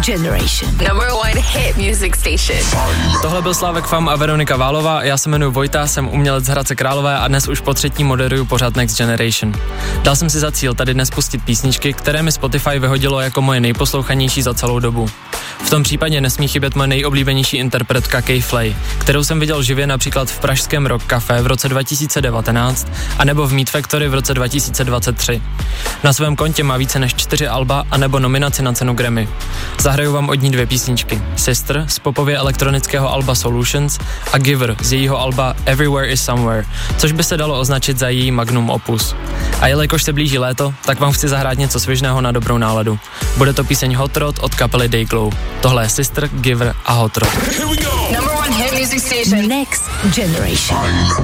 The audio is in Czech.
Generation. Number 1 hit music station. Tohle byl Slávek Fam a Veronika Válová, já se jmenuji Vojta, jsem umělec z Hradce Králové a dnes už po 3. moderuju pořad Next Generation. Dal jsem si za cíl tady dnes pustit písničky, které mi Spotify vyhodilo jako moje nejposlouchanější za celou dobu. V tom případě nesmí chybět moje nejoblíbenější interpretka K-Flay, kterou jsem viděl živě například v pražském Rock Café v roce 2019 anebo v Meat Factory v roce 2023. Na svém kontě má více než 4 alba anebo nominaci na cenu Grammy. Zahraju vám od ní 2 písničky. Sister z popově elektronického alba Solutions a Giver z jejího alba Everywhere is Somewhere, což by se dalo označit za její magnum opus. A jelikož se blíží léto, tak vám chci zahrát něco svižného na dobrou náladu. Bude to píseň Hot Rod od kapely Dayglow. Tohle je Sister, Giver a Hot Rod. Number 1 hit music station. Next Generation.